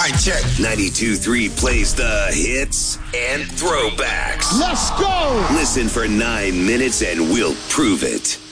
Mic check. 92.3 plays the hits and throwbacks. Let's go. Listen for 9 minutes and we'll prove it.